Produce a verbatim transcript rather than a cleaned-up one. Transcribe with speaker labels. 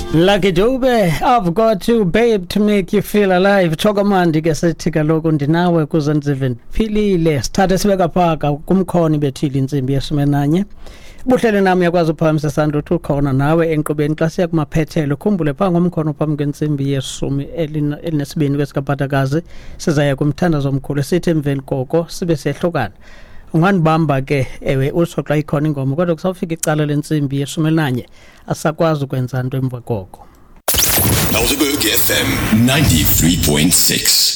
Speaker 1: Lucky Dube, I've got you babe to make you feel alive. Chokamandi ke sithi kaloku ndinawe kuze ndizive ndiphilile. Sithathe sibeka phaka kumkhoni bethile insimbi yeshumenanye. Buhlele nami yakwazi uphamisa Sandro thu khona nawe enqubeni xa siya kumaphethelo. Khumbule pha ngomkhono phambi kwensimbi yeshumi elinesibini kwesikaphatakazi sizaya kumthandazo omkhulu sithi emveni koko sibe sehlukana. Unganibamba ke ewe usoxa ikhona ingoma kodwa kusawufika icala lensimbi yeshumi nanye asakwazi ukwenza into emva koko.
Speaker 2: Nauzugug F M ninety-three point six.